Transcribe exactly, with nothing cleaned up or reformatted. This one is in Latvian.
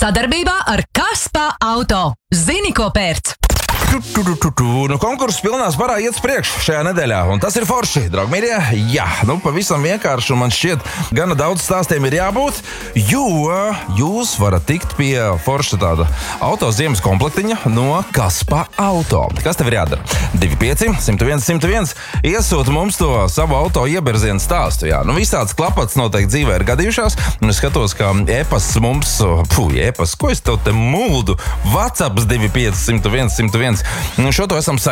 Sadarbībā ar Kaspa Auto. Zini, ko pērc? Tu, tu, tu, tu, tu. Nu, konkurss pilnā sparā iet uz priekšu šajā nedēļā, un tas ir forši, draugi mīļie. Jā, nu pavisam vienkārši, un man šķiet, gana daudz stāstiem ir jābūt, jo jūs varat tikt pie forša tāda auto ziemas komplektiņa no Kaspa Auto. Kas tev ir jādara? divi pieci, simt viens, simt viens. Iesūti mums to savu auto ieberzienu stāstu. Jā, nu visāds klapats noteikti dzīvē ir gadījušās, un es skatos, ka e-pasts mums, puh, e-pasts, ko es tev te muldu? WhatsApps divi pieci, simt viens, simt viens. Nu, šo to esam saņēmuši.